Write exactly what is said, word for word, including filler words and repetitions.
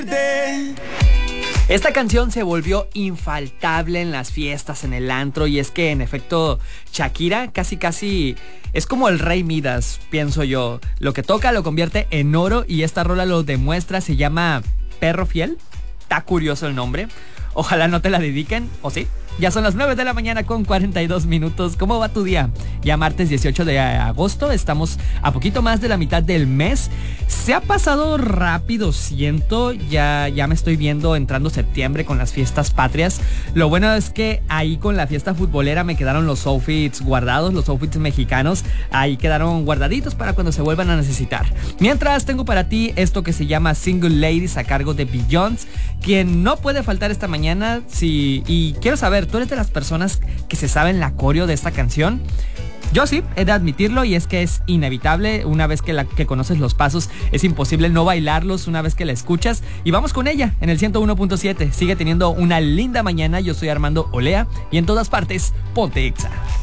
Esta canción se volvió infaltable en las fiestas, en el antro, y es que en efecto Shakira casi casi es como el rey Midas, pienso yo. Lo que toca lo convierte en oro y esta rola lo demuestra, se llama Perro Fiel. Está curioso el nombre. Ojalá no te la dediquen, ¿o sí? Ya son las nueve de la mañana con cuarenta y dos minutos. ¿Cómo va tu día? Ya martes dieciocho de agosto, estamos a poquito más de la mitad del mes. Se ha pasado rápido, siento. Ya, ya me estoy viendo entrando septiembre con las fiestas patrias. Lo bueno es que ahí con la fiesta futbolera me quedaron los outfits guardados, los outfits mexicanos. Ahí quedaron guardaditos para cuando se vuelvan a necesitar. Mientras, tengo para ti esto que se llama Single Ladies a cargo de Beyoncé, quien no puede faltar esta mañana. Sí, y quiero saber, ¿tú eres de las personas que se saben la coreo de esta canción? Yo sí, he de admitirlo, y es que es inevitable. Una vez que, la, que conoces los pasos, es imposible no bailarlos una vez que la escuchas. Y vamos con ella en el ciento uno punto siete. Sigue teniendo una linda mañana. Yo soy Armando Olea y en todas partes, ponte Exa.